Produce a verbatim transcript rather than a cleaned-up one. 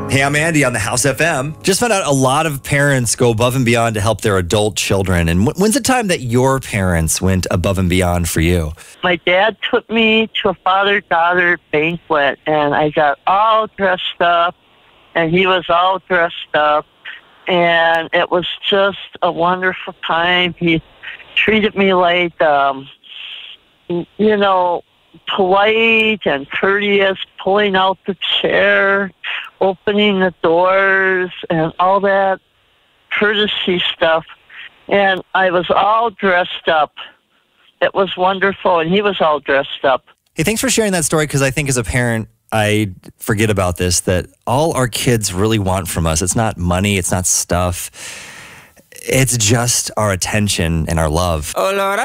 Hey, I'm Andy on the House F M. Just found out a lot of parents go above and beyond to help their adult children. And when's the time that your parents went above and beyond for you? My dad took me to a father-daughter banquet, and I got all dressed up, and he was all dressed up, and it was just a wonderful time. He treated me like, um, you know, polite and courteous, pulling out the chair, opening the doors, and all that courtesy stuff. And I was all dressed up. It was wonderful, and he was all dressed up. Hey, thanks for sharing that story, because I think as a parent, I forget about this, that all our kids really want from us, it's not money, it's not stuff. It's just our attention and our love. Oh, Lord, I